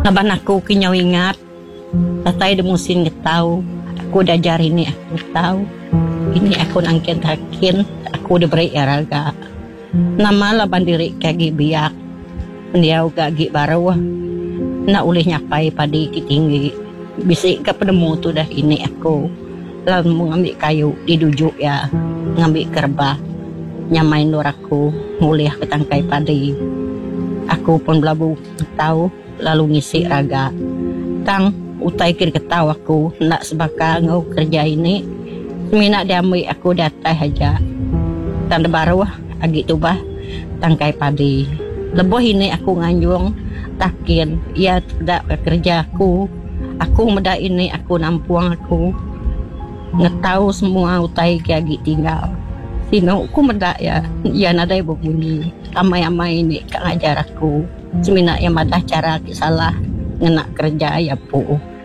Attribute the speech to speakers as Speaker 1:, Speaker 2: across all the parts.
Speaker 1: Naban aku kinyaw ingat. Tatay de musin ngetaw. Aku dah jari ni aku tahu. Ini aku nangkin hakin. Aku dah beri araga. Nama laban diri kagi biak. Mendiaw gagi baru. Na ulih nyapai padi kitinggi. Bisik ke penemu tu dah ini aku. Lalu mengambil kayu didujuk ya. Ngambil kerbah. Nyamain lor aku. Ngulih ke tangkai padi. Aku pun belabu tahu. Lalu ngisi raga. Kang, utai kir ketawa aku. Nak sebaka ngau kerja ini. Semina dia ambil aku datai aja. Tanda baru agi tu bah. Tangkai padi. Lebuh ini aku nganjung. Takin. Ia tidak kerja aku. Aku meda ini aku nampuang aku. Ngetau semua utai agi tinggal. Sino aku meda ya. Ya nadai berbunyi. Amai-amai ini kang ajar aku. Semina yang madah cara salah ngenak kerja ya pu.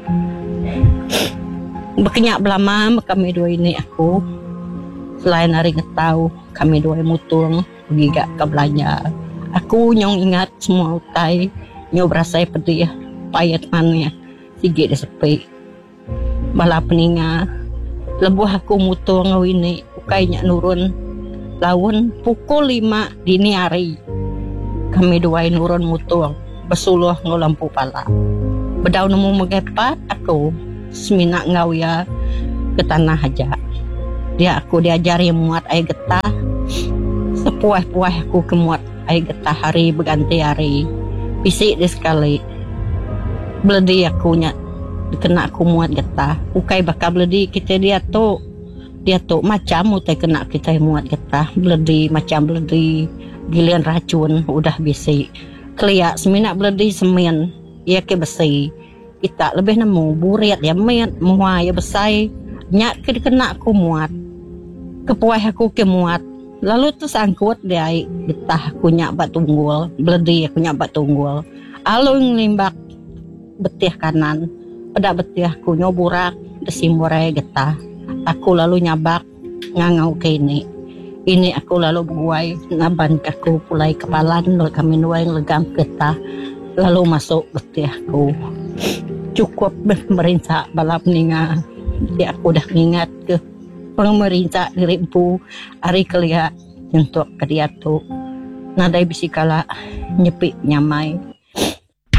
Speaker 1: Berkenyak belama kami dua ini aku. Selain hari ngetau kami dua mutung pergi gak ke belanja. Aku nyong ingat semua utai. Nyong berasa pedih payat mana sige dia sepi. Bala peninga lebuh aku mutung ini ukainya nurun lawan pukul 5 dini hari. Kami dua nurun mutung besuluh ngau lampu pala. Bedau nemu megepat aku semina ngau ya ke tanah aja. Dia aku diajari muat air getah. Sepuah-puah aku kemuat air getah hari berganti hari. Pisik dia sekali. Beledi aku nya kena aku muat getah. Ukai bakal beledi kita dia tu macam utai kena kita muat getah. Beledi macam beledi gilian racun udah bisi. Keliak semina beledi semen. Ia ke besi. Kita lebih nemu burit ya men muah ya besai. Nyak ke kena aku muat. Kepuah aku ke muat. Lalu tu sangkut dia getah aku nyak bat tunggul. Beledi aku nyak bat tunggul. Alung limbak betih kanan. Pada betih aku nyoburak desimurai getah. Aku lalu nyabak ngangau ke ini. Ini aku lalu buai naban aku pulai kepalan lalu kami nuai legam getah. Lalu masuk betih aku. Cukup merinsak balap ninga. Dia aku dah ingat ke pengmerinsak diripu hari kelia untuk ke dia tu. Nadai bisikala nyepik nyamai.